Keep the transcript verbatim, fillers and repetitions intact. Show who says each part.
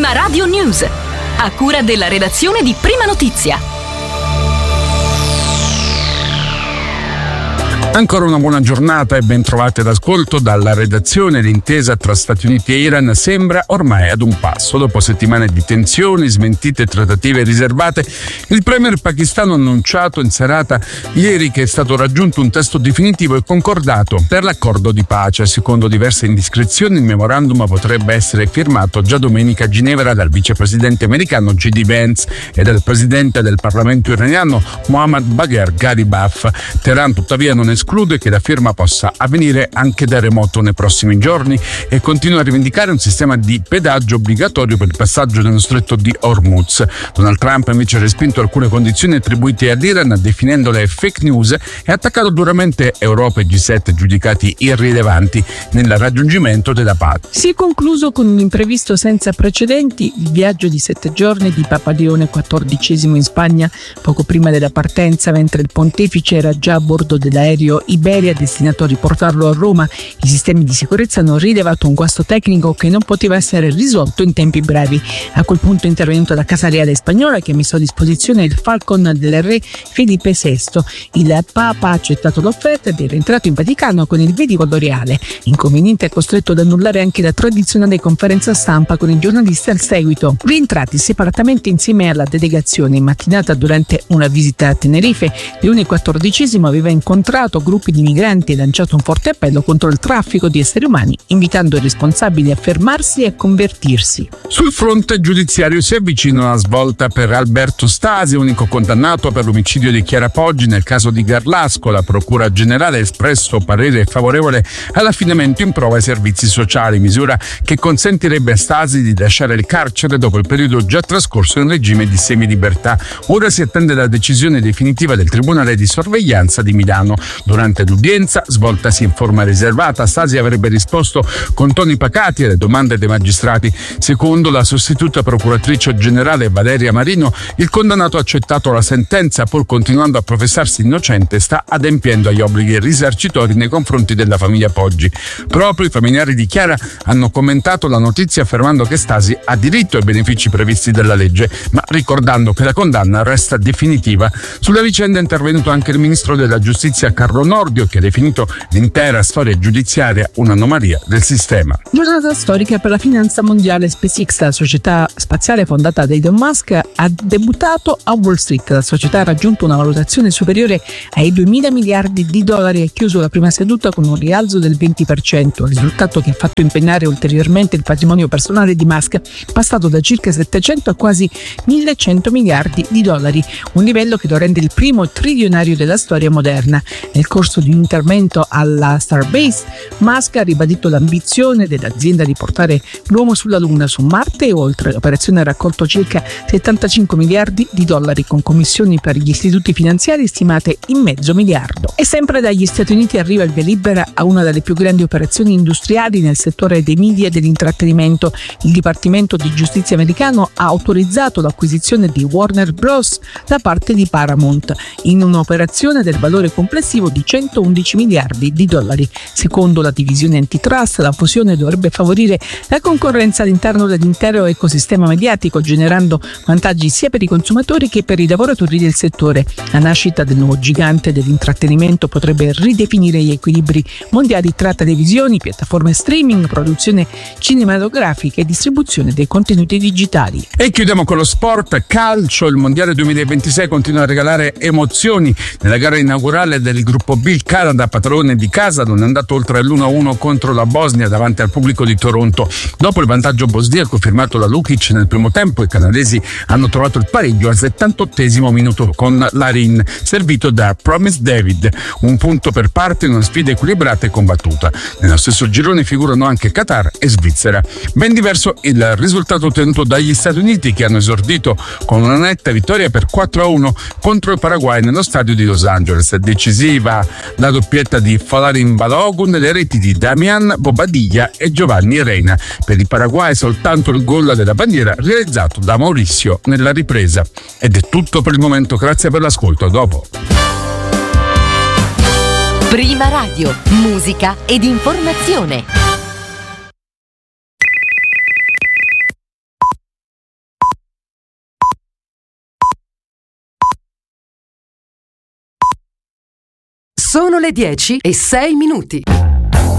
Speaker 1: Prima Radio News, a cura della redazione di Prima Notizia.
Speaker 2: Ancora una buona giornata e ben trovate d'ascolto dalla redazione. L'intesa tra Stati Uniti e Iran sembra ormai ad un passo. Dopo settimane di tensioni, smentite e trattative riservate, il premier pakistano ha annunciato in serata ieri che è stato raggiunto un testo definitivo e concordato per l'accordo di pace. Secondo diverse indiscrezioni, il memorandum potrebbe essere firmato già domenica a Ginevra dal vicepresidente americano J D Vance e dal presidente del Parlamento iraniano Mohammad Bagher Gharibaf. Teheran tuttavia non esclude che la firma possa avvenire anche da remoto nei prossimi giorni e continua a rivendicare un sistema di pedaggio obbligatorio per il passaggio nello stretto di Hormuz. Donald Trump invece ha respinto alcune condizioni attribuite all'Iran definendole fake news e ha attaccato duramente Europa e G sette giudicati irrilevanti nel raggiungimento della pace.
Speaker 3: Si è concluso con un imprevisto senza precedenti il viaggio di sette giorni di Papa Leone quattordicesimo in Spagna poco prima della partenza, mentre il pontefice era già a bordo dell'aereo Iberia destinato a riportarlo a Roma. I sistemi di sicurezza hanno rilevato un guasto tecnico che non poteva essere risolto in tempi brevi. A quel punto è intervenuta la Casa Reale spagnola, che ha messo a disposizione il Falcon del re Felipe sesto. Il Papa ha accettato l'offerta ed è rientrato in Vaticano con il velivolo reale. Inconveniente è costretto ad annullare anche la tradizionale conferenza stampa con i giornalisti al seguito. Rientrati separatamente insieme alla delegazione in mattinata durante una visita a Tenerife, Leone quattordicesimo aveva incontrato gruppi di migranti e lanciato un forte appello contro il traffico di esseri umani, invitando i responsabili a fermarsi e a convertirsi.
Speaker 2: Sul fronte giudiziario si avvicina una svolta per Alberto Stasi, unico condannato per l'omicidio di Chiara Poggi nel caso di Garlasco. La Procura Generale ha espresso parere favorevole all'affidamento in prova ai servizi sociali, misura che consentirebbe a Stasi di lasciare il carcere dopo il periodo già trascorso in regime di semilibertà. Ora si attende la decisione definitiva del Tribunale di Sorveglianza di Milano. Durante l'udienza, svoltasi in forma riservata, Stasi avrebbe risposto con toni pacati alle domande dei magistrati. Secondo la sostituta procuratrice generale Valeria Marino, il condannato ha accettato la sentenza pur continuando a professarsi innocente e sta adempiendo agli obblighi risarcitori nei confronti della famiglia Poggi. Proprio i familiari di Chiara hanno commentato la notizia affermando che Stasi ha diritto ai benefici previsti dalla legge, ma ricordando che la condanna resta definitiva. Sulla vicenda è intervenuto anche il ministro della giustizia Carlo Nordio, che ha definito l'intera storia giudiziaria un'anomalia del sistema.
Speaker 3: Giornata storica per la finanza mondiale. SpaceX, la società spaziale fondata da Elon Musk, ha debuttato a Wall Street. La società ha raggiunto una valutazione superiore ai duemila miliardi di dollari e ha chiuso la prima seduta con un rialzo del venti per cento, risultato che ha fatto impennare ulteriormente il patrimonio personale di Musk, passato da circa settecento a quasi millecento miliardi di dollari, un livello che lo rende il primo trilionario della storia moderna. Nel corso di un intervento alla Starbase, Musk ha ribadito l'ambizione dell'azienda di portare l'uomo sulla Luna, su Marte e oltre. L'operazione ha raccolto circa settantacinque miliardi di dollari, con commissioni per gli istituti finanziari stimate in mezzo miliardo. E sempre dagli Stati Uniti arriva il via libera a una delle più grandi operazioni industriali nel settore dei media e dell'intrattenimento. Il Dipartimento di Giustizia americano ha autorizzato l'acquisizione di Warner Bros. Da parte di Paramount, in un'operazione del valore complessivo di centoundici miliardi di dollari. Secondo la divisione antitrust, la fusione dovrebbe favorire la concorrenza all'interno dell'intero ecosistema mediatico, generando vantaggi sia per i consumatori che per i lavoratori del settore. La nascita del nuovo gigante dell'intrattenimento potrebbe ridefinire gli equilibri mondiali tra televisioni, piattaforme streaming, produzione cinematografica e distribuzione dei contenuti digitali.
Speaker 2: E chiudiamo con lo sport calcio. Il mondiale duemilaventisei continua a regalare emozioni. Nella gara inaugurale del gruppo B, il Canada, padrone di casa, non è andato oltre l'uno a uno contro la Bosnia davanti al pubblico di Toronto. Dopo il vantaggio bosniaco firmato da Lukic nel primo tempo, i canadesi hanno trovato il pareggio al settantottesimo minuto con Larin, servito da Promise David. Un punto per parte in una sfida equilibrata e combattuta. Nello stesso girone figurano anche Qatar e Svizzera. Ben diverso il risultato ottenuto dagli Stati Uniti, che hanno esordito con una netta vittoria per quattro a uno contro il Paraguay nello stadio di Los Angeles. Decisiva la doppietta di Folarin Balogun nelle reti di Damian Bobadilla e Giovanni Reina. Per il Paraguay soltanto il gol della bandiera realizzato da Mauricio nella ripresa. Ed è tutto per il momento, grazie per l'ascolto, a dopo.
Speaker 1: Prima Radio, musica ed informazione.
Speaker 4: Sono le dieci e sei minuti.